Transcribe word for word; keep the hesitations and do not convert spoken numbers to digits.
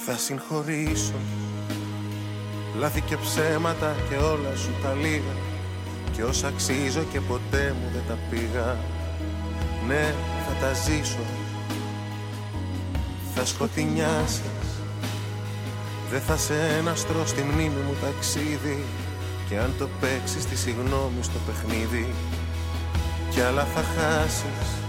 Θα συγχωρήσω λάθη και ψέματα και όλα σου τα λίγα, και όσα αξίζω και ποτέ μου δεν τα πήγα. Ναι, θα τα ζήσω, θα σκοτεινιάσεις, δεν θα σε ένα στρώ στη μνήμη μου ταξίδι, και αν το παίξεις τη συγγνώμη στο παιχνίδι, κι άλλα θα χάσεις.